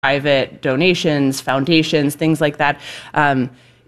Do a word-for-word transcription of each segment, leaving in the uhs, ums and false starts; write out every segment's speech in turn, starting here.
private donations, foundations, things like that. Um,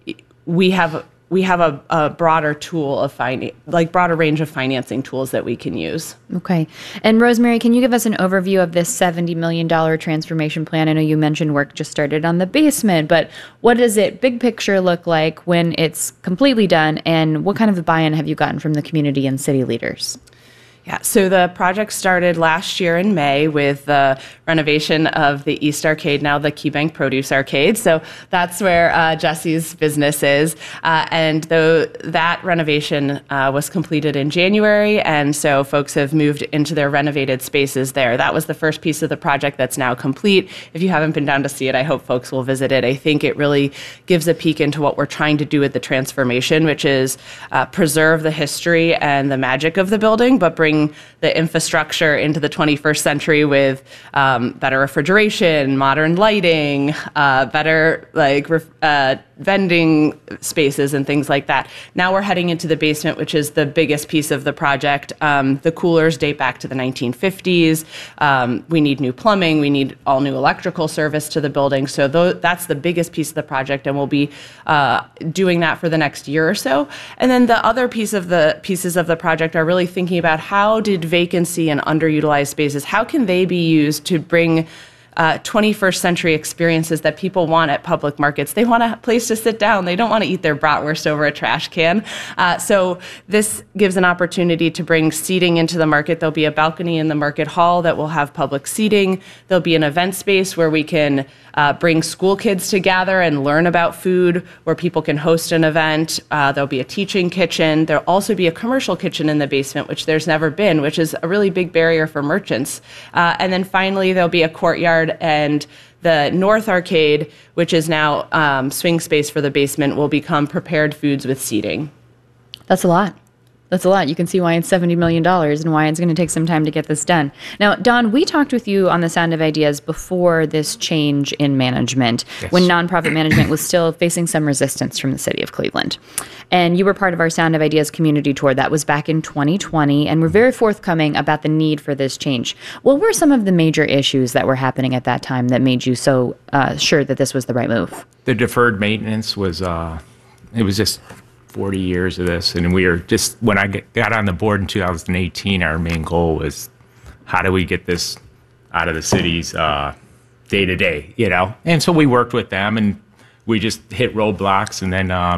we have we have a, a broader tool of fin- like broader range of financing tools that we can use. Okay. And Rosemary, can you give us an overview of this seventy million dollars transformation plan? I know you mentioned work just started on the basement, but what does it big picture look like when it's completely done, and what kind of buy-in have you gotten from the community and city leaders? Yeah, so the project started last year in May with the renovation of the East Arcade, now the KeyBank Produce Arcade. So that's where uh, Jesse's business is. Uh, and though that renovation uh, was completed in January, and so folks have moved into their renovated spaces there. That was the first piece of the project that's now complete. If you haven't been down to see it, I hope folks will visit it. I think it really gives a peek into what we're trying to do with the transformation, which is uh, preserve the history and the magic of the building, but bring the infrastructure into the twenty-first century with um, better refrigeration, modern lighting, uh, better like ref- uh, vending spaces and things like that. Now we're heading into the basement, which is the biggest piece of the project. Um, the coolers date back to the nineteen fifties. Um, we need new plumbing. We need all new electrical service to the building. So th- that's the biggest piece of the project, and we'll be uh, doing that for the next year or so. And then the other piece of the pieces of the project are really thinking about how How did vacancy and underutilized spaces, how can they be used to bring uh, twenty-first century experiences that people want at public markets? They want a place to sit down. They don't want to eat their bratwurst over a trash can. Uh, so this gives an opportunity to bring seating into the market. There'll be a balcony in the market hall that will have public seating. There'll be an event space where we can uh, bring school kids to gather and learn about food, where people can host an event. Uh, there'll be a teaching kitchen. There'll also be a commercial kitchen in the basement, which there's never been, which is a really big barrier for merchants. Uh, and then finally, there'll be a courtyard, and the North Arcade, which is now um, swing space for the basement, will become prepared foods with seating. That's a lot. That's a lot. You can see why it's seventy million dollars and why it's going to take some time to get this done. Now, Don, we talked with you on the Sound of Ideas before this change in management, yes, when nonprofit management was still facing some resistance from the city of Cleveland. And you were part of our Sound of Ideas community tour. That was back in twenty twenty, and we're very forthcoming about the need for this change. What were some of the major issues that were happening at that time that made you so uh, sure that this was the right move? The deferred maintenance was, uh, it was just forty years of this, and we were just, when I got on the board in two thousand eighteen, our main goal was how do we get this out of the city's uh, day to day, you know? And so we worked with them, and we just hit roadblocks, and then uh,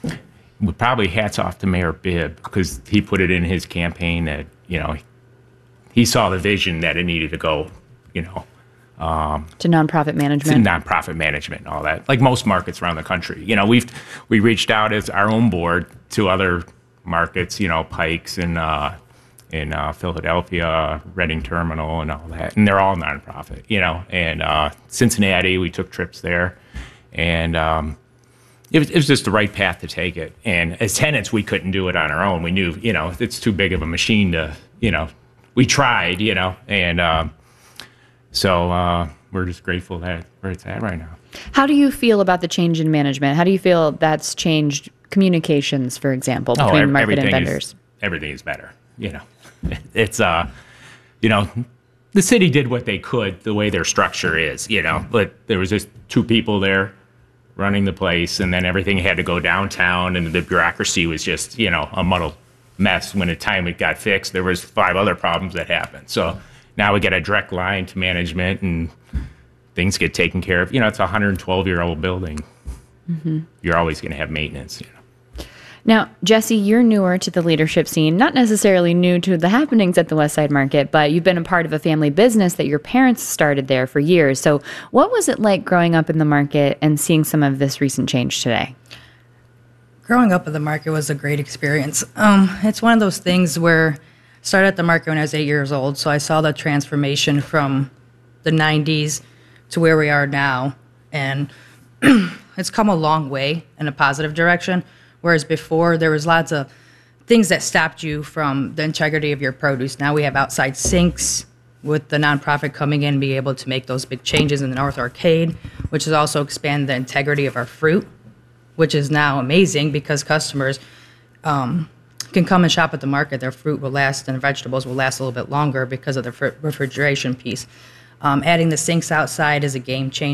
we probably hats off to Mayor Bibb, because he put it in his campaign that, you know, he saw the vision that it needed to go, you know, Um, to nonprofit management, to nonprofit management, and all that. Like most markets around the country, you know, we've we reached out as our own board to other markets, you know, Pikes and uh, in uh, Philadelphia, Reading Terminal, and all that, and they're all nonprofit, you know. And uh, Cincinnati, we took trips there, and um, it was, it was just the right path to take it. And as tenants, we couldn't do it on our own. We knew, you know, it's too big of a machine to, you know. We tried, you know, and. Um, So uh, we're just grateful that where it's at right now. How do you feel about the change in management? How do you feel that's changed communications, for example, between oh, market and vendors? Is, everything is better. You know, it's uh, you know, the city did what they could the way their structure is. You know, but there was just two people there running the place, and then everything had to go downtown, and the bureaucracy was just, you know, a muddled mess. When the time it got fixed, there was five other problems that happened. So. Now we get a direct line to management, and things get taken care of. You know, it's a one hundred twelve year old building. Mm-hmm. You're always going to have maintenance. You know. Now, Jesse, you're newer to the leadership scene, not necessarily new to the happenings at the West Side Market, but you've been a part of a family business that your parents started there for years. So what was it like growing up in the market and seeing some of this recent change today? Growing up at the market was a great experience. Um, it's one of those things where started at the market when I was eight years old, so I saw the transformation from the nineties to where we are now, and it's come a long way in a positive direction, whereas before there was lots of things that stopped you from the integrity of your produce. Now we have outside sinks with the nonprofit coming in and being able to make those big changes in the North Arcade, which has also expanded the integrity of our fruit, which is now amazing because customers um, can come and shop at the market. Their fruit will last and vegetables will last a little bit longer because of the refrigeration piece. Um, adding the sinks outside is a game changer.